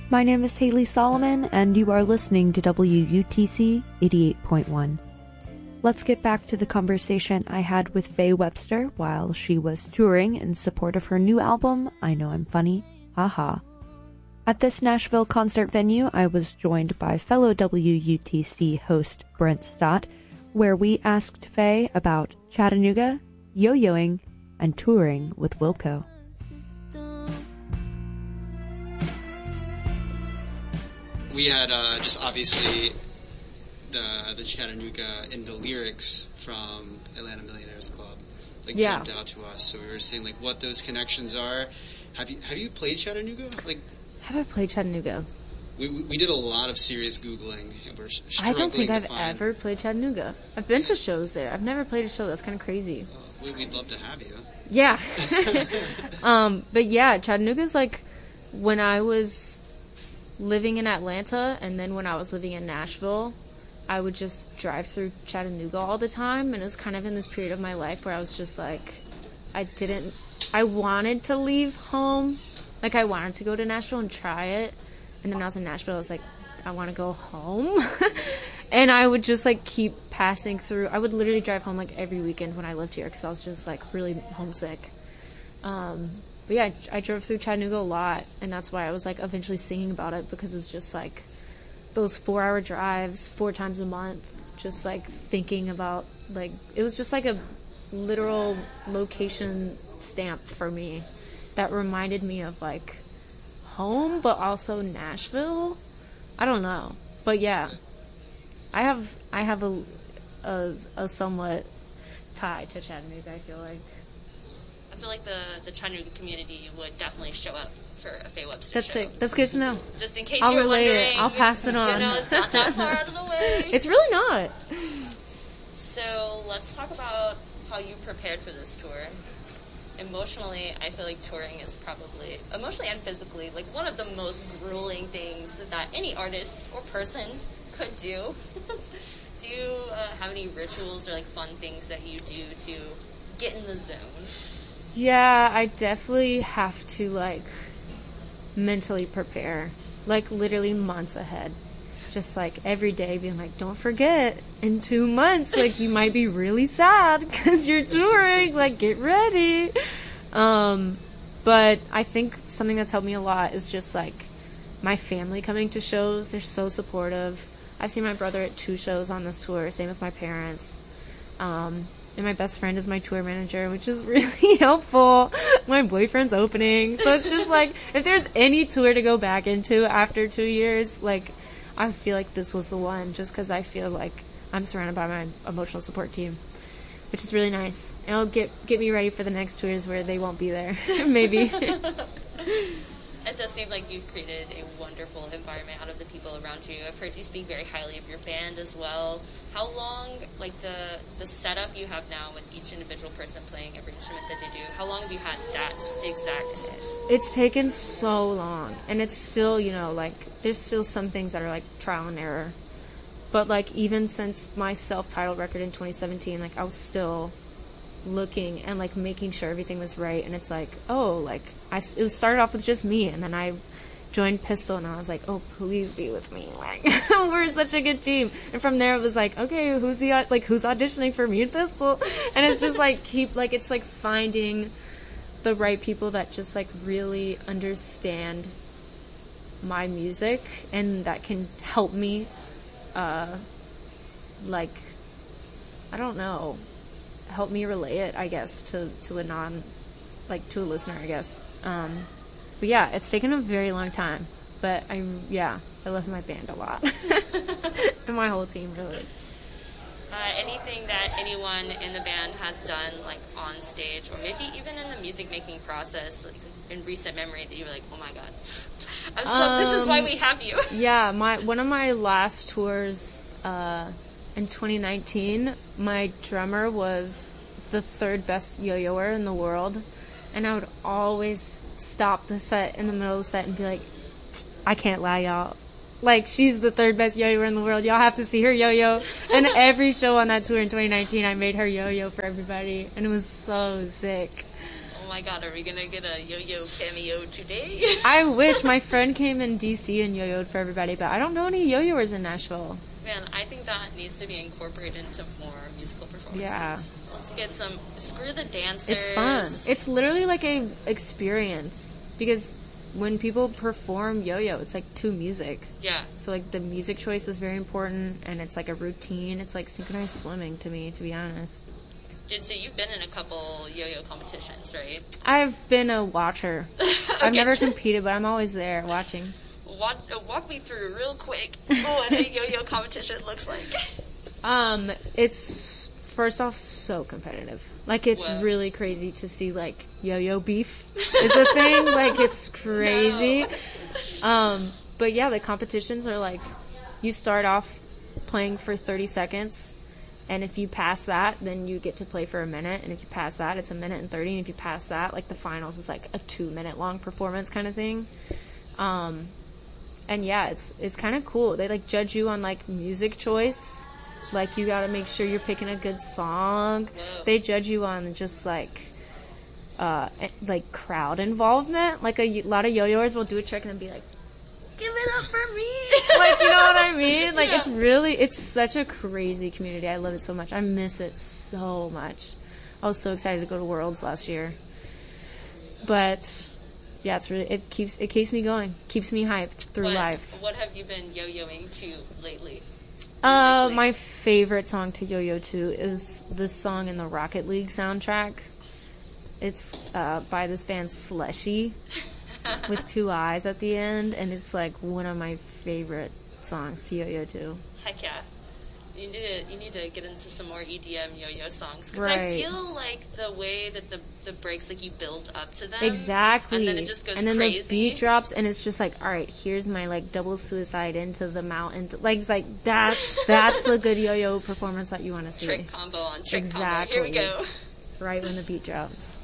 My name is Haley Solomon, and you are listening to WUTC 88.1. Let's get back to the conversation I had with Faye Webster while she was touring in support of her new album, I Know I'm Funny, Haha. At this Nashville concert venue, I was joined by fellow WUTC host Brent Stott, where we asked Faye about Chattanooga, yo-yoing, and touring with Wilco. We had just obviously the Chattanooga in the lyrics from Atlanta Millionaires Club jumped out to us. So we were saying what those connections are. Have you played Chattanooga? Have I played Chattanooga? We did a lot of serious Googling. And we're I don't think I've ever played Chattanooga. I've been to shows there. I've never played a show. That's kind of crazy. We'd love to have you. Yeah. But yeah, Chattanooga's when I was living in Atlanta and then when I was living in Nashville, I would just drive through Chattanooga all the time, and it was kind of in this period of my life where I was just I wanted to leave home. I wanted to go to Nashville and try it, and then when I was in Nashville, I was I want to go home. And I would just keep passing through. I would literally drive home every weekend when I lived here because I was just really homesick. But yeah, I drove through Chattanooga a lot, and that's why I was eventually singing about it, because it was just those 4-hour drives 4 times a month, just thinking about it was just a literal location stamp for me that reminded me of home, but also Nashville. I don't know, but yeah, I have a somewhat tie to Chattanooga. I feel like the Chattanooga community would definitely show up for a Faye Webster That's show. That's good to know. Just in case I'll you were relay wondering. It. I'll pass it on. It's not that far out of the way. It's really not. So let's talk about how you prepared for this tour. Emotionally, I feel like touring is probably, emotionally and physically, one of the most grueling things that any artist or person could do. Do you have any rituals or fun things that you do to get in the zone? Yeah, I definitely have to mentally prepare, literally months ahead. Just every day being don't forget, in 2 months, you might be really sad because you're touring, get ready. But I think something that's helped me a lot is just my family coming to shows. They're so supportive. I've seen my brother at 2 shows on this tour, same with my parents. And my best friend is my tour manager, which is really helpful. My boyfriend's opening. So it's just if there's any tour to go back into after 2 years, I feel this was the one, just because I feel I'm surrounded by my emotional support team, which is really nice. And it'll get me ready for the next tours where they won't be there, maybe. It does seem like you've created a wonderful environment out of the people around you. I've heard you speak very highly of your band as well. How long, the setup you have now with each individual person playing every instrument that they do, how long have you had that exact? It's taken so long, and it's still, there's still some things that are trial and error. But even since my self-titled record in 2017, I was still looking and making sure everything was right, and it's it started off with just me, and then I joined Pistol, and I was oh, please be with me, we're such a good team. And from there it was okay, who's auditioning for me at Pistol? And it's just it's finding the right people that just really understand my music and that can help me I don't know, help me relay it, I guess, to a to a listener, I guess. But yeah, it's taken a very long time. But I love my band a lot. And my whole team, really. Anything that anyone in the band has done, on stage, or maybe even in the music making process, in recent memory, that you were oh my god, this is why we have you. Yeah, one of my last tours in 2019, my drummer was the 3rd best yo-yoer in the world, and I would always stop the set in the middle of the set and be I can't lie, y'all. She's the 3rd best yo-yoer in the world. Y'all have to see her yo-yo. And every show on that tour in 2019, I made her yo-yo for everybody, and it was so sick. Oh Oh my god, are we gonna get a yo-yo cameo today? I wish. My friend came in DC and yo-yoed for everybody, but I don't know any yo-yoers in Nashville. Man, I think that needs to be incorporated into more musical performances. Yeah. Let's get some, screw the dancers. It's fun. It's literally like a experience, because when people perform yo-yo, it's like to music. Yeah. So like the music choice is very important, and it's like a routine. It's like synchronized swimming to me, to be honest. Dude, so you've been in a couple yo-yo competitions, right? I've been a watcher. I've Okay, never so- competed, but I'm always there watching. Walk me through real quick what a yo-yo competition looks like. It's first off so competitive. Like, it's Whoa. really crazy to see like yo-yo beef is a thing. Like, it's crazy. But yeah, the competitions are like, you start off playing for 30 seconds, and if you pass that, then you get to play for a minute, and if you pass that, it's a minute and 30, and if you pass that, like the finals is like a 2-minute long performance kind of thing. And yeah, it's kind of cool. They like judge you on like music choice. Like, you gotta make sure you're picking a good song. Whoa. They judge you on just like crowd involvement. Like a lot of yo-yoers will do a trick and then be like, "Give it up for me!" Like, you know what I mean? Like, Yeah. it's such a crazy community. I love it so much. I miss it so much. I was so excited to go to Worlds last year. But yeah, it keeps me going, keeps me hyped through life. What have you been yo-yoing to lately? My favorite song to yo-yo to is this song in the Rocket League soundtrack. It's by this band Slushy with 2 eyes at the end, and it's like one of my favorite songs to yo-yo to. Heck yeah. You need to get into some more EDM yo-yo songs, because Right. I feel like the way that the breaks, like, you build up to them, Exactly. and then it just goes and then crazy. the beat drops, and it's just like, all right, here's my like double suicide into the mountain. Like, it's like that's the good yo-yo performance that you want to see. Trick combo on trick Exactly. combo. Here we go. Right when the beat drops.